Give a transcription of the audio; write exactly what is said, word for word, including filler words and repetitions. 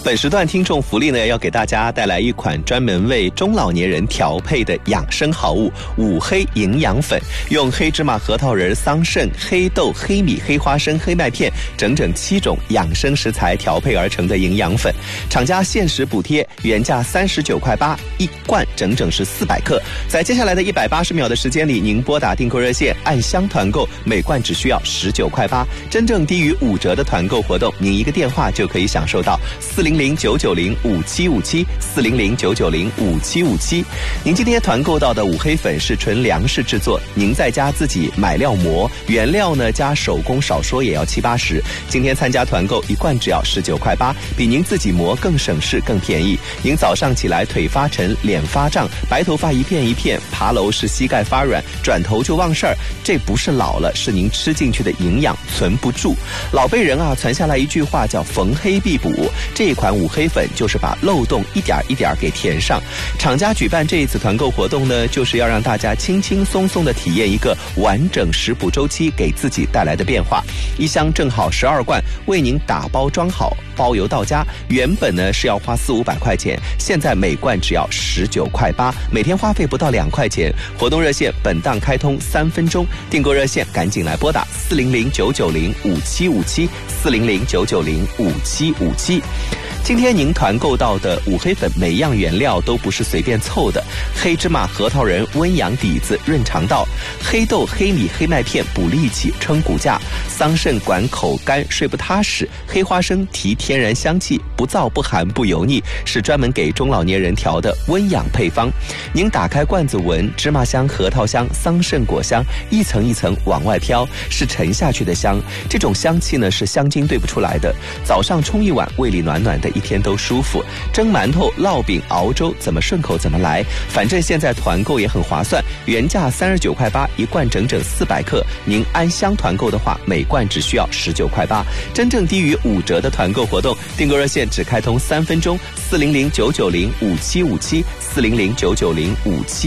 本时段听众福利呢，要给大家带来一款专门为中老年人调配的养生好物五黑营养粉，用黑芝麻、核桃仁、桑葚、黑豆、黑米、黑花生、黑麦片整整七种养生食材调配而成的营养粉，厂家限时补贴，原价三十九块八一罐，整整是四百克。在接下来的一百八十秒的时间里，您拨打订购热线按箱团购，每罐只需要十九块八，真正低于五折的团购活动，您一个电话就可以享受到四零零九九零五七五七四零零九九零五七五七。您今天团购到的五黑粉是纯粮食制作，您在家自己买料磨，原料呢加手工少说也要七八十。今天参加团购一罐只要十九块八，比您自己磨更省事更便宜。您早上起来腿发沉、脸发胀、白头发一片一片，爬楼是膝盖发软，转头就忘事儿，这不是老了，是您吃进去的营养存不住。老辈人啊传下来一句话叫逢黑必补，这一款五黑粉就是把漏洞一点一点给填上。厂家举办这一次团购活动呢，就是要让大家轻轻松松的体验一个完整食补周期给自己带来的变化。一箱正好十二罐，为您打包装好，包邮到家。原本呢是要花四五百块钱，现在每罐只要十九块八，每天花费不到两块钱。活动热线本档开通三分钟，订购热线赶紧来拨打四零零九九零五七五七四零零九九零五七五七。今天您团购到的五黑粉，每样原料都不是随便凑的。黑芝麻、核桃仁温阳底子、润肠道；黑豆、黑米、黑麦片补力气、撑骨架；桑葚管口干、睡不踏实；黑花生提天然香气，不燥不寒不油腻，是专门给中老年人调的温养配方。您打开罐子闻，芝麻香、核桃香、桑葚果香，一层一层往外飘，是沉下去的香。这种香气呢，是香精兑不出来的。早上冲一碗，胃里暖暖的，一天都舒服。蒸馒头、烙饼、熬粥，怎么顺口怎么来。反正现在团购也很划算，原价三十九块八一罐，整整四百克。您按箱团购的话，每罐只需要十九块八，真正低于五折的团购活动。订购热线只开通三分钟，四零零九九零五七五七四零零九九零五七。